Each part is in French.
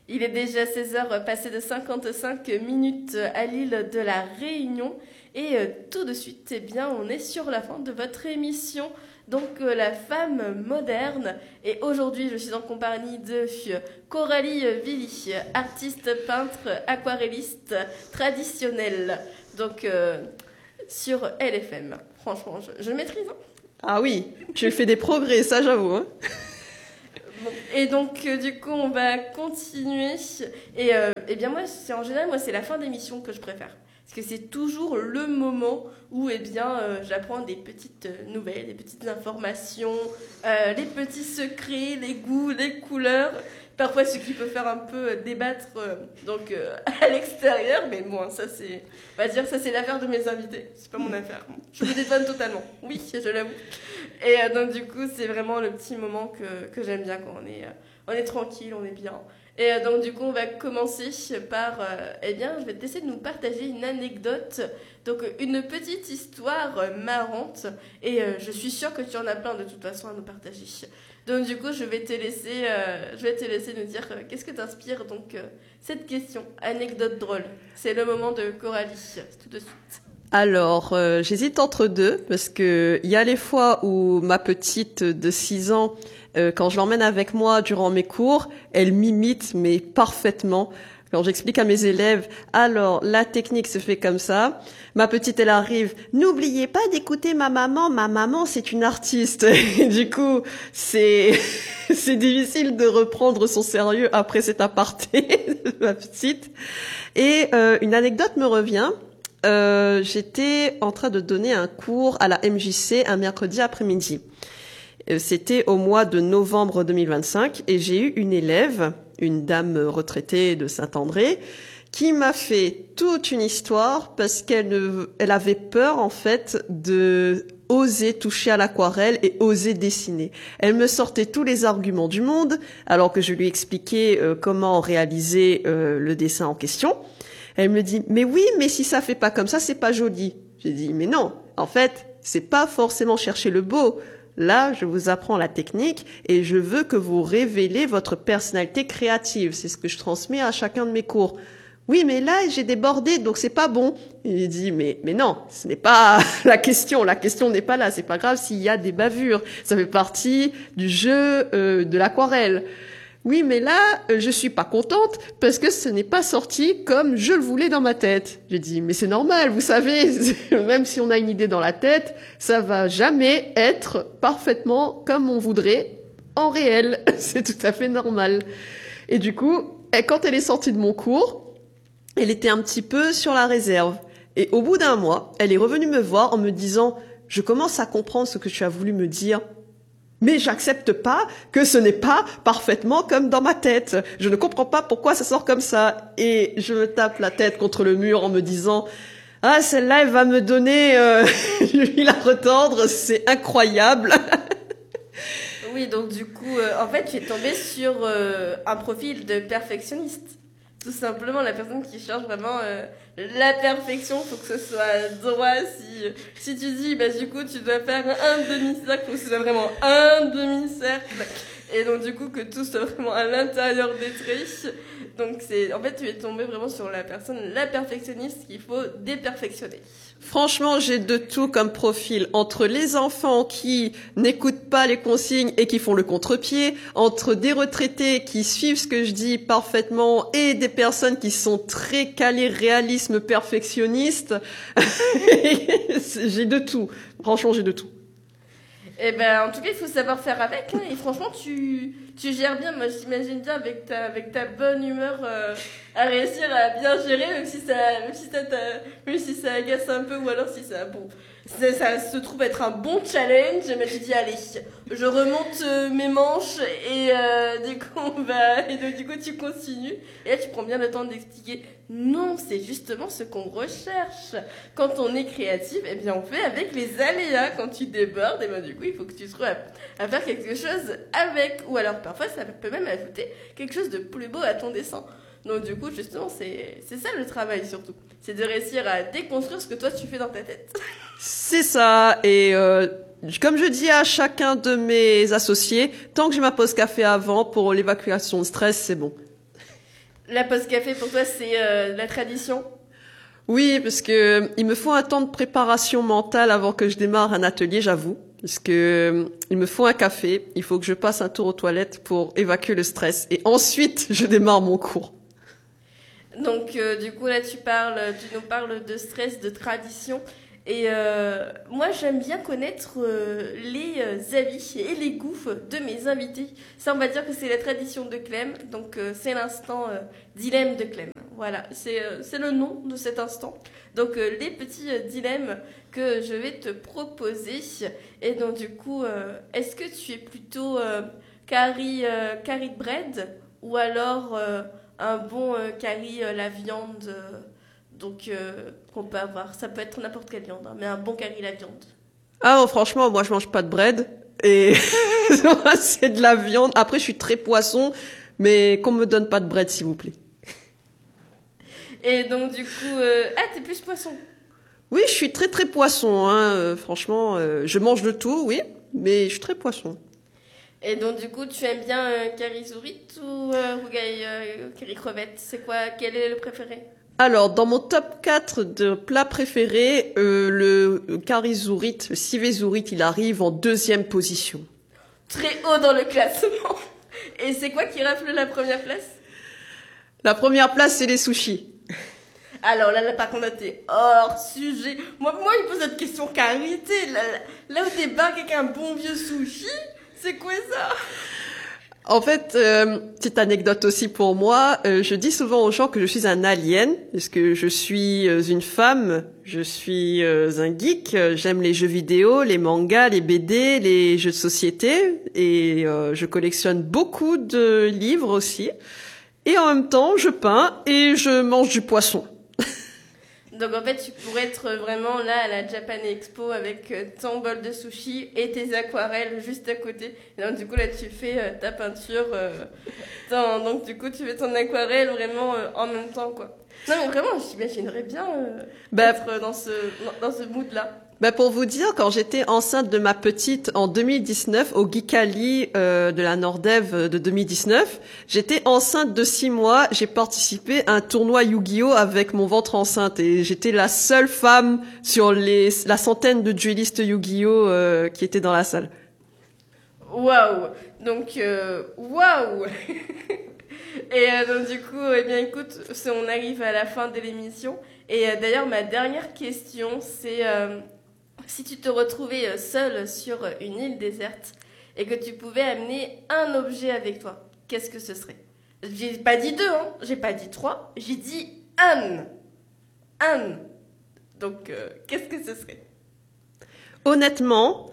Il est déjà 16 heures passées de 55 minutes à l'île de la Réunion. Et tout de suite, eh bien, on est sur la fin de votre émission. Donc, la femme moderne. Et aujourd'hui, je suis en compagnie de Coralie Villy, artiste, peintre, aquarelliste traditionnelle. Donc, sur LFM. Franchement, je maîtrise. Hein. Ah oui, tu fais des progrès, ça j'avoue. Hein. Bon, et donc, du coup, on va continuer. Et bien, moi, en général, c'est la fin d'émission que je préfère. Parce que c'est toujours le moment où j'apprends des petites nouvelles, des petites informations, les petits secrets, les goûts, les couleurs. Parfois, ce qui peut faire un peu débattre à l'extérieur. Mais bon, ça, c'est l'affaire de mes invités. C'est pas mon affaire. Je me dédouane totalement. Oui, je l'avoue. Et donc, du coup, c'est vraiment le petit moment que j'aime bien quand on est tranquille, on est bien. Et donc du coup on va commencer par, je vais te laisser nous partager une anecdote, donc une petite histoire marrante, et je suis sûre que tu en as plein de toute façon à nous partager. Donc du coup je vais te laisser nous dire qu'est-ce que t'inspire donc cette question, anecdote drôle. C'est le moment de Coralie, tout de suite. Alors, j'hésite entre deux, parce que il y a les fois où ma petite de 6 ans, quand je l'emmène avec moi durant mes cours, elle m'imite, mais parfaitement. Quand j'explique à mes élèves, alors, la technique se fait comme ça. Ma petite, elle arrive, n'oubliez pas d'écouter ma maman, c'est une artiste. Et du coup, c'est difficile de reprendre son sérieux après cet aparté, ma petite. Et une anecdote me revient. J'étais en train de donner un cours à la MJC un mercredi après-midi. C'était au mois de novembre 2025 et j'ai eu une élève, une dame retraitée de Saint-André, qui m'a fait toute une histoire parce qu'elle avait peur en fait de oser toucher à l'aquarelle et oser dessiner. Elle me sortait tous les arguments du monde alors que je lui expliquais comment réaliser le dessin en question. Elle me dit, mais oui, mais si ça fait pas comme ça, c'est pas joli. J'ai dit, mais non, en fait, c'est pas forcément chercher le beau. Là, je vous apprends la technique et je veux que vous révélez votre personnalité créative. C'est ce que je transmets à chacun de mes cours. Oui, mais là, j'ai débordé, donc c'est pas bon. Il dit, mais non, ce n'est pas la question. La question n'est pas là. C'est pas grave s'il y a des bavures. Ça fait partie du jeu de l'aquarelle. Oui, mais là, je suis pas contente parce que ce n'est pas sorti comme je le voulais dans ma tête. J'ai dit, mais c'est normal, vous savez, même si on a une idée dans la tête, ça va jamais être parfaitement comme on voudrait en réel. C'est tout à fait normal. Et du coup, quand elle est sortie de mon cours, elle était un petit peu sur la réserve. Et au bout d'un mois, elle est revenue me voir en me disant, je commence à comprendre ce que tu as voulu me dire. Mais j'accepte pas que ce n'est pas parfaitement comme dans ma tête. Je ne comprends pas pourquoi ça sort comme ça. Et je me tape la tête contre le mur en me disant, ah, celle-là, elle va me donner l'huile à retordre, c'est incroyable. Oui, donc du coup, en fait, tu es tombée sur un profil de perfectionniste. Tout simplement, la personne qui cherche vraiment la perfection, faut que ce soit droit. Si tu dis, du coup, tu dois faire un demi-cercle, faut que ce soit vraiment un demi-cercle. Et donc, du coup, que tout soit vraiment à l'intérieur des traits. Donc, en fait, tu es tombé vraiment sur la perfectionniste qu'il faut déperfectionner. Franchement, j'ai de tout comme profil. Entre les enfants qui n'écoutent pas les consignes et qui font le contre-pied, entre des retraités qui suivent ce que je dis parfaitement et des personnes qui sont très calées réalisme perfectionniste. J'ai de tout. Franchement, j'ai de tout. Eh ben, en tout cas, il faut savoir faire avec. Hein, et franchement, tu gères bien. Moi, j'imagine bien avec ta bonne humeur à réussir à bien gérer, même si ça agace un peu, ou alors si ça, bon, ça se trouve être un bon challenge. Mais tu dis, allez, je remonte mes manches et du coup, tu continues. Et là, tu prends bien le temps d'expliquer. Non, c'est justement ce qu'on recherche. Quand on est créatif, eh bien, on fait avec les aléas. Quand tu débordes, et ben, du coup, il faut que tu trouves à faire quelque chose avec. Ou alors, parfois, ça peut même ajouter quelque chose de plus beau à ton dessin. Donc, du coup, justement, c'est ça le travail, surtout. C'est de réussir à déconstruire ce que toi, tu fais dans ta tête. C'est ça. Et comme je dis à chacun de mes associés, tant que j'ai ma pause café avant pour l'évacuation de stress, c'est bon. La pause café, pour toi, c'est la tradition? Oui, parce que il me faut un temps de préparation mentale avant que je démarre un atelier, j'avoue. Parce que il me faut un café, il faut que je passe un tour aux toilettes pour évacuer le stress. Et ensuite, je démarre mon cours. Donc, du coup, là, tu nous parles de stress, de tradition. Et moi, j'aime bien connaître les avis et les goûts de mes invités. Ça, on va dire que c'est la tradition de Clem. Donc, c'est l'instant dilemme de Clem. Voilà, c'est le nom de cet instant. Donc, les petits dilemmes que je vais te proposer. Et donc, du coup, est-ce que tu es plutôt curry bread ou alors un bon curry la viande donc qu'on peut avoir. Ça peut être n'importe quelle viande, hein, mais un bon curry la viande. Ah non, franchement, moi je mange pas de bread et c'est de la viande. Après, je suis très poisson, mais qu'on me donne pas de bread, s'il vous plaît. Et donc du coup, t'es plus poisson. Oui, je suis très très poisson. Hein. Franchement, je mange de tout, oui, mais je suis très poisson. Et donc du coup, tu aimes bien curry zourite ou curry crevette? C'est quoi? Quel est le préféré? Alors, dans mon top 4 de plats préférés, le curry zourite, le civet zourite, il arrive en 2e position. Très haut dans le classement. Et c'est quoi qui rafle la première place? La première place, c'est les sushis. Alors là, par contre, t'es hors sujet. Moi, il pose cette question carité. Là où t'es barqué avec un bon vieux sushi, c'est quoi ça? En fait, petite anecdote aussi pour moi, je dis souvent aux gens que je suis un alien, parce que je suis une femme, je suis un geek, j'aime les jeux vidéo, les mangas, les BD, les jeux de société, et je collectionne beaucoup de livres aussi. Et en même temps, je peins et je mange du poisson. Donc en fait, tu pourrais être vraiment là à la Japan Expo avec ton bol de sushi et tes aquarelles juste à côté. Et donc du coup là, tu fais ta peinture. Donc du coup, tu fais ton aquarelle vraiment en même temps, quoi. Non mais vraiment, j'imaginerais bien être dans ce mood-là. Pour vous dire, quand j'étais enceinte de ma petite en 2019 au Geekali de la Nordev de 2019, j'étais enceinte de 6 mois. J'ai participé à un tournoi Yu-Gi-Oh avec mon ventre enceinte et j'étais la seule femme sur la centaine de duellistes Yu-Gi-Oh qui étaient dans la salle. Waouh! Donc waouh! Et donc du coup, eh bien écoute, on arrive à la fin de l'émission. Et d'ailleurs, ma dernière question, c'est si tu te retrouvais seule sur une île déserte et que tu pouvais amener un objet avec toi, qu'est-ce que ce serait? J'ai pas dit 2, hein, j'ai pas dit 3, j'ai dit un. Un. Donc, qu'est-ce que ce serait? Honnêtement,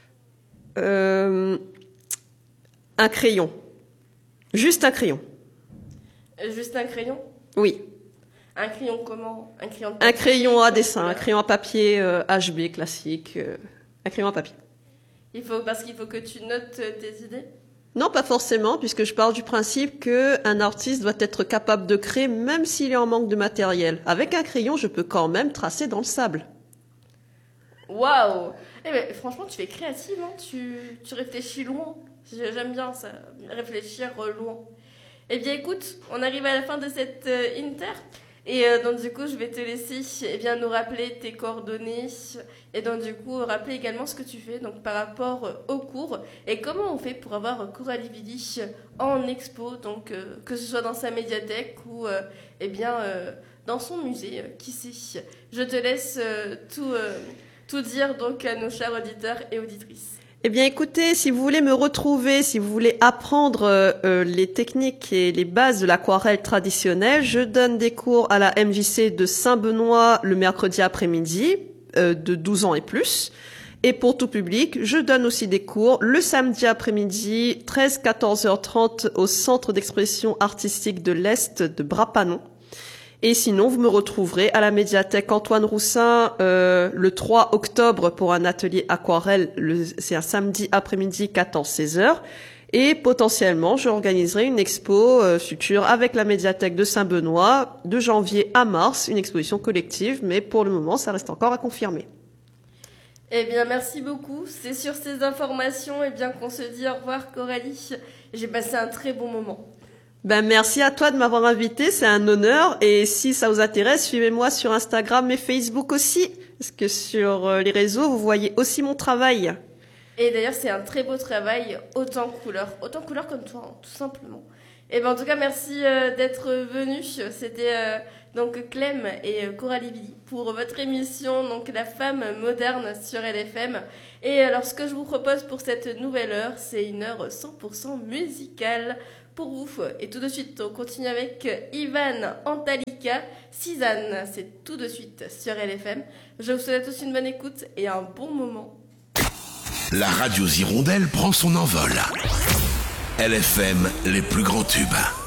un crayon. Juste un crayon. Juste un crayon? Oui. Un crayon comment? Un crayon de papier, un crayon à dessin, un crayon à papier HB classique, un crayon à papier. Parce qu'il faut que tu notes tes idées? Non, pas forcément, puisque je pars du principe qu'un artiste doit être capable de créer même s'il est en manque de matériel. Avec un crayon, je peux quand même tracer dans le sable. Waouh! Eh ben, franchement, tu es créative, hein. Tu réfléchis loin. J'aime bien ça, réfléchir loin. Eh bien, écoute, on arrive à la fin de cette inter. Et donc du coup, je vais te laisser nous rappeler tes coordonnées et donc du coup rappeler également ce que tu fais donc par rapport au cours et comment on fait pour avoir Coralie Vili en expo, donc que ce soit dans sa médiathèque ou dans son musée, qui sait. Je te laisse tout dire donc à nos chers auditeurs et auditrices. Eh bien, écoutez, si vous voulez me retrouver, si vous voulez apprendre les techniques et les bases de l'aquarelle traditionnelle, je donne des cours à la MJC de Saint-Benoît le mercredi après-midi, de 12 ans et plus. Et pour tout public, je donne aussi des cours le samedi après-midi, 13-14h30 au Centre d'expression artistique de l'Est de Brapanon. Et sinon, vous me retrouverez à la médiathèque Antoine Roussin le 3 octobre pour un atelier aquarelle. C'est un samedi après-midi 14-16h. Et potentiellement, j'organiserai une expo future avec la médiathèque de Saint-Benoît de janvier à mars, une exposition collective. Mais pour le moment, ça reste encore à confirmer. Eh bien, merci beaucoup. C'est sur ces informations qu'on se dit au revoir, Coralie. J'ai passé un très bon moment. Ben, merci à toi de m'avoir invité, c'est un honneur. Et si ça vous intéresse, suivez-moi sur Instagram et Facebook aussi. Parce que sur les réseaux, vous voyez aussi mon travail. Et d'ailleurs, c'est un très beau travail, autant couleur comme toi, hein, tout simplement. Et ben en tout cas, merci d'être venu. C'était donc Clem et Coralie Billy pour votre émission, donc La Femme Moderne sur LFM. Et alors, ce que je vous propose pour cette nouvelle heure, c'est une heure 100% musicale pour vous. Et tout de suite, on continue avec Ivan Antalika, Cézanne. C'est tout de suite sur LFM. Je vous souhaite tous une bonne écoute et un bon moment. La radio Hirondelle prend son envol. LFM, les plus grands tubes.